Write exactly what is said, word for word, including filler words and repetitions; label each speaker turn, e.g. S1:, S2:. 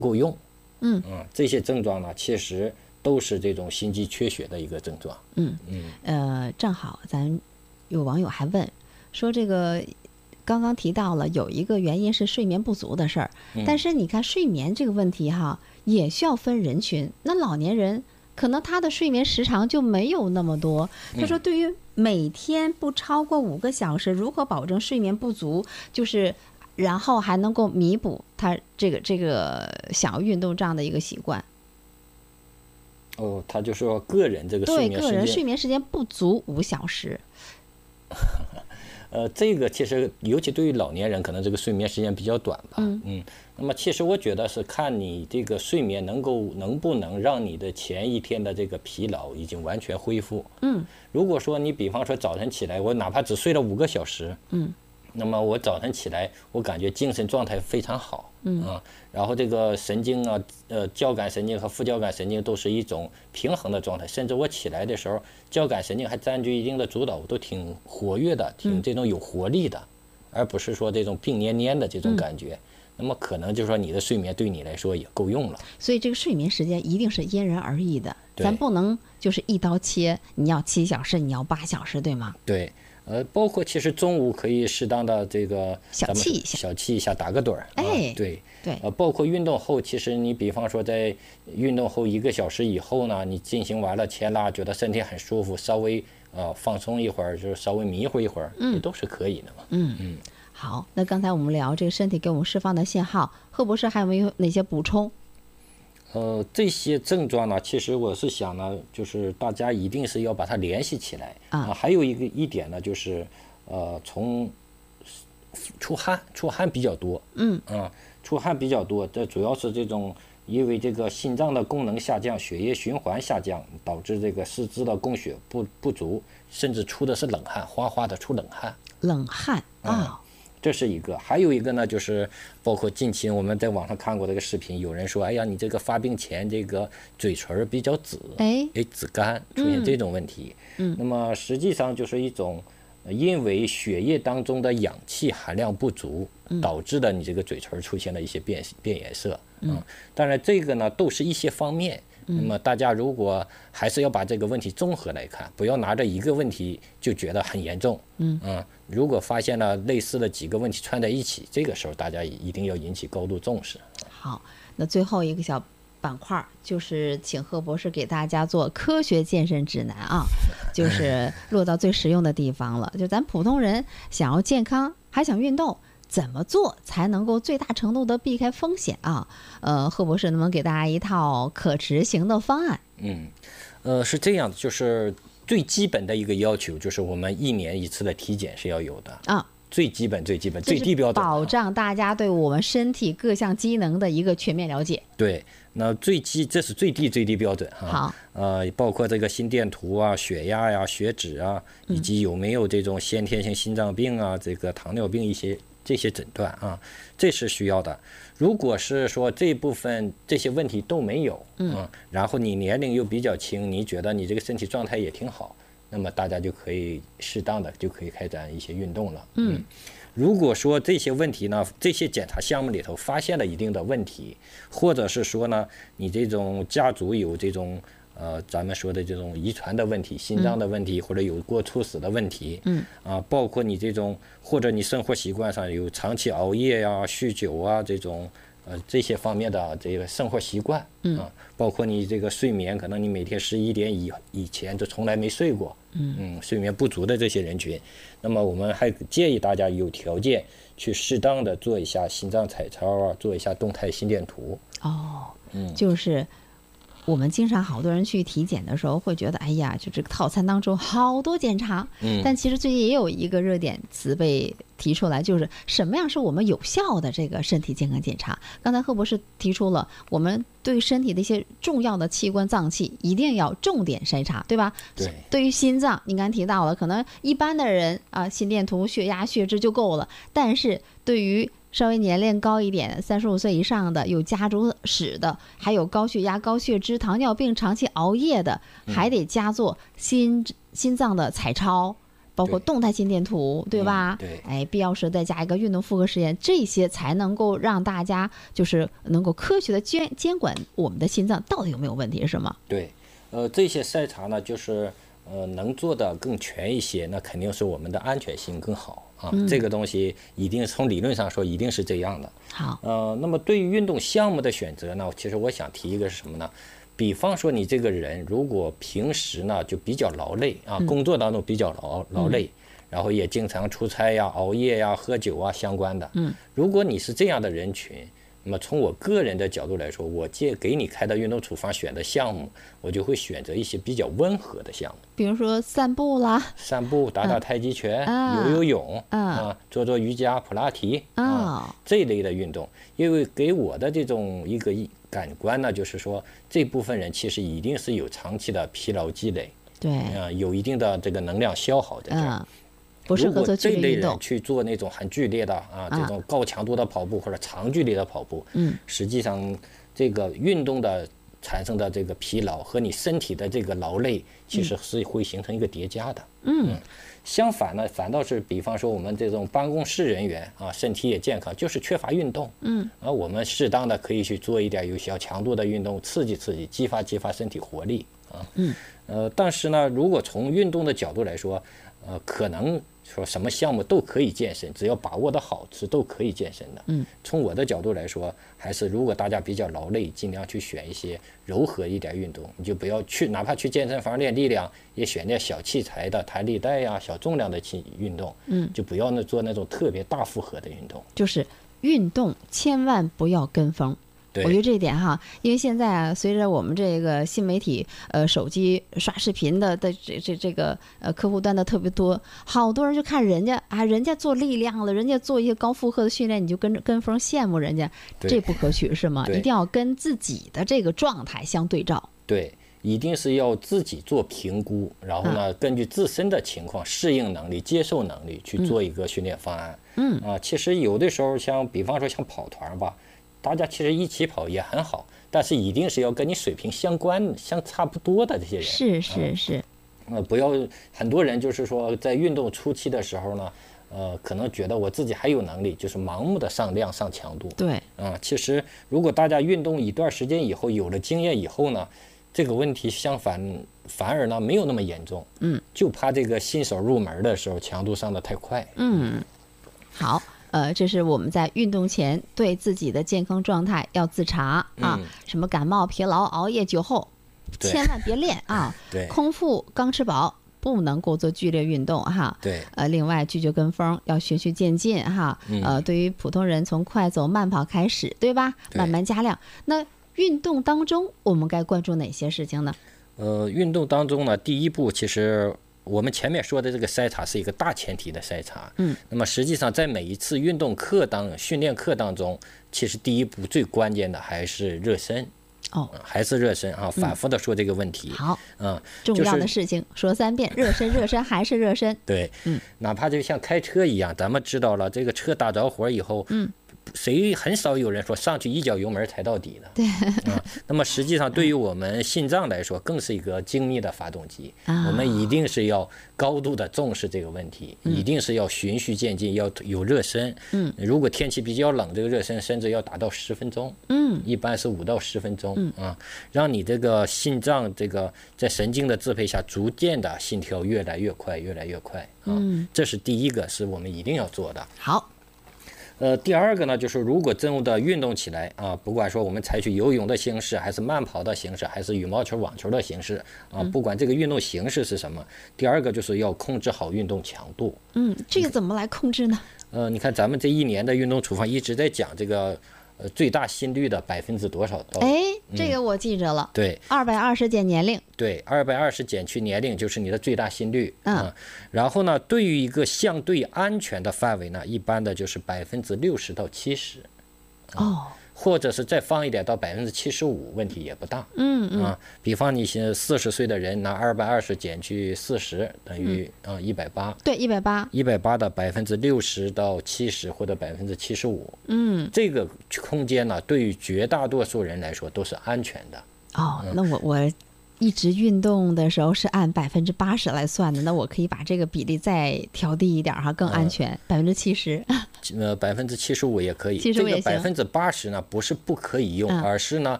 S1: 够用。
S2: 嗯
S1: 嗯，这些症状呢，其实都是这种心肌缺血的一个症状。
S2: 嗯嗯，呃，正好咱有网友还问说，这个刚刚提到了有一个原因是睡眠不足的事儿，
S1: 嗯、
S2: 但是你看睡眠这个问题哈，也需要分人群。那老年人可能他的睡眠时长就没有那么多。他说，对于每天不超过五个小时，如何保证睡眠不足，就是然后还能够弥补他这个这个想要运动这样的一个习惯。
S1: 哦，他就说个人这个睡眠时间，
S2: 对个人睡眠时间不足五小时。
S1: 呃，这个其实尤其对于老年人，可能这个睡眠时间比较短吧。
S2: 嗯
S1: 嗯，那么其实我觉得是看你这个睡眠能够能不能让你的前一天的这个疲劳已经完全恢复。
S2: 嗯，
S1: 如果说你比方说早晨起来，我哪怕只睡了五个小时，
S2: 嗯，
S1: 那么我早晨起来，我感觉精神状态非常好。
S2: 嗯
S1: 啊，然后这个神经啊，呃，交感神经和副交感神经都是一种平衡的状态，甚至我起来的时候，交感神经还占据一定的主导，都挺活跃的，挺这种有活力的，而不是说这种病蔫蔫的这种感觉。嗯、那么可能就是说你的睡眠对你来说也够用了。
S2: 所以这个睡眠时间一定是因人而异的，咱不能就是一刀切，你要七小时，你要八小时，对吗？
S1: 对。呃，包括其实中午可以适当的这个
S2: 小憩一下，
S1: 小憩一下，打个盹儿。
S2: 哎，
S1: 啊、对
S2: 对。
S1: 呃，包括运动后，其实你比方说在运动后一个小时以后呢，你进行完了牵拉，觉得身体很舒服，稍微呃放松一会儿，就是稍微迷糊一会儿，
S2: 嗯，
S1: 也都是可以的嘛。
S2: 嗯嗯。好，那刚才我们聊这个身体给我们释放的信号，贺博士还有没有哪些补充？
S1: 呃，这些症状呢，其实我是想呢，就是大家一定是要把它联系起来啊、呃。还有一个一点呢，就是呃，从出汗，出汗比较多，
S2: 嗯
S1: 啊、呃，出汗比较多，这主要是这种因为这个心脏的功能下降，血液循环下降，导致这个四肢的供血不不足，甚至出的是冷汗，哗哗的出冷汗。
S2: 冷汗啊。嗯，
S1: 这是一个，还有一个呢，就是包括近期我们在网上看过这个视频，有人说，哎呀，你这个发病前这个嘴唇比较紫，
S2: 哎，
S1: 哎，紫干，出现这种问题。
S2: 嗯，
S1: 那么实际上就是一种，因为血液当中的氧气含量不足，导致的你这个嘴唇出现了一些变变颜色。嗯，嗯当然这个呢都是一些方面。那么大家如果还是要把这个问题综合来看，不要拿着一个问题就觉得很严重。
S2: 嗯
S1: 嗯，如果发现了类似的几个问题串在一起，这个时候大家一定要引起高度重视。
S2: 好，那最后一个小板块就是请贺博士给大家做科学健身指南啊，就是落到最实用的地方了。就咱普通人想要健康，还想运动，怎么做才能够最大程度的避开风险啊？呃，贺博士能不能给大家一套可执行的方案？
S1: 嗯，呃，是这样的，就是最基本的一个要求，就是我们一年一次的体检是要有的
S2: 啊，
S1: 最基本、最基本、最低标准，
S2: 保障大家对我们身体各项机能的一个全面了解。
S1: 对，那最基这是最低最低标准哈。
S2: 好，
S1: 呃，包括这个心电图啊、血压呀、血脂啊，以及有没有这种先天性心脏病啊、这个糖尿病一些。这些诊断啊，这是需要的。如果是说这部分这些问题都没有，嗯，然后你年龄又比较轻，你觉得你这个身体状态也挺好，那么大家就可以适当的就可以开展一些运动了。
S2: 嗯，
S1: 如果说这些问题呢，这些检查项目里头发现了一定的问题，或者是说呢，你这种家族有这种。呃，咱们说的这种遗传的问题、心脏的问题，嗯、或者有过猝死的问题，
S2: 嗯，
S1: 啊，包括你这种或者你生活习惯上有长期熬夜呀、啊、酗酒啊这种，呃，这些方面的这个生活习惯，
S2: 嗯，
S1: 啊，包括你这个睡眠，可能你每天十一点以以前就从来没睡过，
S2: 嗯
S1: 嗯，睡眠不足的这些人群，那么我们还建议大家有条件去适当的做一下心脏彩超啊，做一下动态心电图。
S2: 哦，
S1: 嗯，
S2: 就是。我们经常好多人去体检的时候会觉得，哎呀，就这个套餐当中好多检查，
S1: 嗯，
S2: 但其实最近也有一个热点词被提出来，就是什么样是我们有效的这个身体健康检查。刚才贺博士提出了，我们对身体的一些重要的器官脏器一定要重点筛查，对吧？
S1: 对。
S2: 对于心脏，您刚才提到了，可能一般的人啊，心电图、血压、血脂就够了，但是对于稍微年龄高一点，三十五岁以上的，有家族史的，还有高血压、高血脂、糖尿病、长期熬夜的，还得加做心心脏的彩超， 包括动态心电图，对吧？
S1: 嗯、对，
S2: 哎，必要时再加一个运动负荷实验，这些才能够让大家就是能够科学的监监管我们的心脏到底有没有问题，是吗？
S1: 对，呃，这些筛查呢，就是呃能做的更全一些，那肯定是我们的安全性更好啊。嗯、这个东西一定从理论上说一定是这样的。
S2: 好，
S1: 呃，那么对于运动项目的选择呢，其实我想提一个是什么呢？比方说你这个人如果平时呢就比较劳累啊，工作当中比较劳劳累，嗯、然后也经常出差呀、熬夜呀、喝酒啊相关的。嗯，如果你是这样的人群，那么从我个人的角度来说，我借给你开的运动处方选的项目，我就会选择一些比较温和的项目，
S2: 比如说散步啦，
S1: 散步、打打太极拳、
S2: 啊、
S1: 游游泳
S2: 啊、
S1: 啊、做做瑜伽、普拉提
S2: 啊、
S1: 啊这一类的运动，因为给我的这种一个感官呢，就是说这部分人其实一定是有长期的疲劳积累，
S2: 对，
S1: 啊，有一定的这个能量消耗在这儿。
S2: 嗯不适合做剧烈运动，
S1: 去做那种很剧烈的啊，这种高强度的跑步或者长距离的跑步，
S2: 嗯，
S1: 实际上这个运动的产生的这个疲劳和你身体的这个劳累，其实是会形成一个叠加的。
S2: 嗯，
S1: 嗯相反呢，反倒是比方说我们这种办公室人员啊，身体也健康，就是缺乏运动。
S2: 嗯，
S1: 啊，我们适当的可以去做一点有小强度的运动，刺激刺激，激发激发身体活力啊。
S2: 嗯，
S1: 呃，但是呢，如果从运动的角度来说，呃，可能说什么项目都可以健身，只要把握的好，是都可以健身的。
S2: 嗯，
S1: 从我的角度来说，还是如果大家比较劳累，尽量去选一些柔和一点运动，你就不要去，哪怕去健身房练力量，也选点小器材的弹力带呀、小重量的器运动。
S2: 嗯，
S1: 就不要那做那种特别大负荷的运动。
S2: 就是运动千万不要跟风。我觉得这一点哈，因为现在啊，随着我们这个新媒体，呃，手机刷视频的的这这这个呃客户端的特别多，好多人就看人家啊，人家做力量了，人家做一些高负荷的训练，你就跟着跟风羡慕人家，这不可取是吗？一定要跟自己的这个状态相对照。
S1: 对，一定是要自己做评估，然后呢，嗯、根据自身的情况、适应能力、接受能力去做一个训练方案。
S2: 嗯
S1: 啊，其实有的时候像比方说像跑团吧。大家其实一起跑也很好，但是一定是要跟你水平相关、相差不多的这些人。
S2: 是是是。
S1: 呃，不要很多人就是说在运动初期的时候呢，呃，可能觉得我自己还有能力，就是盲目的上量、上强度。
S2: 对。
S1: 啊，其实如果大家运动一段时间以后，有了经验以后呢，这个问题相反反而呢没有那么严重。
S2: 嗯。
S1: 就怕这个新手入门的时候强度上的太快。
S2: 嗯。好。呃，这是我们在运动前对自己的健康状态要自查啊，
S1: 嗯、
S2: 什么感冒、疲劳、熬夜、酒后，千万别练啊。
S1: 对，
S2: 空腹刚吃饱，不能过做剧烈运动哈。
S1: 对，
S2: 呃，另外拒绝跟风，要循序渐进哈。
S1: 嗯、
S2: 呃，对于普通人从快走慢跑开始，对吧？慢慢加量。那运动当中我们该关注哪些事情呢？
S1: 呃，运动当中呢，第一步其实。我们前面说的这个筛查是一个大前提的筛查，
S2: 嗯，
S1: 那么实际上在每一次运动课当训练课当中，其实第一步最关键的还是热身，
S2: 哦，
S1: 还是热身啊，反复的说这个问题，
S2: 嗯、好，
S1: 嗯，
S2: 重要的事情说三遍，热身，热身，还是热身，
S1: 对，
S2: 嗯，
S1: 哪怕就像开车一样，咱们知道了这个车打着火以后，
S2: 嗯。
S1: 谁很少有人说上去一脚油门踩到底的，
S2: 对，
S1: 啊，那么实际上对于我们心脏来说，更是一个精密的发动机，
S2: 啊、
S1: 我们一定是要高度的重视这个问题，
S2: 嗯、
S1: 一定是要循序渐进，要有热身。
S2: 嗯，
S1: 如果天气比较冷，这个热身甚至要达到十分钟。
S2: 嗯，
S1: 一般是五到十分钟。
S2: 嗯
S1: 啊，让你这个心脏这个在神经的支配下，逐渐的心跳越来越快，越来越快。啊，
S2: 嗯，
S1: 这是第一个，是我们一定要做的。
S2: 好。
S1: 呃，第二个呢，就是如果真的运动起来啊，不管说我们采取游泳的形式，还是慢跑的形式，还是羽毛球、网球的形式啊，不管这个运动形式是什么，第二个就是要控制好运动强度。
S2: 嗯，这个怎么来控制呢？
S1: 呃，你看咱们这一年的运动处方一直在讲这个。呃，最大心率的百分之多少到？
S2: 哎，这个我记着了。
S1: 嗯、对，
S2: 二百二十减年龄。
S1: 对，二百二十减去年龄就是你的最大心率。
S2: 嗯、
S1: 啊。然后呢，对于一个相对安全的范围呢，一般的就是百分之六十到七十。
S2: 哦。
S1: 或者是再放一点到百分之七十五，问题也不大。
S2: 嗯嗯。
S1: 啊，比方你现四十岁的人拿二百二十减去四十，等于啊一百八。
S2: 对，一百八。
S1: 一百八的百分之六十到七十或者百分之七十五。
S2: 嗯。
S1: 这个空间呢，对于绝大多数人来说都是安全的。
S2: 哦，那我我一直运动的时候是按百分之八十来算的，那我可以把这个比例再调低一点哈，更安全，百分之七十。
S1: 呃，百分之七十五也可以。
S2: 七十五也行。
S1: 这个百分之八十呢，不是不可以用，
S2: 嗯、
S1: 而是呢，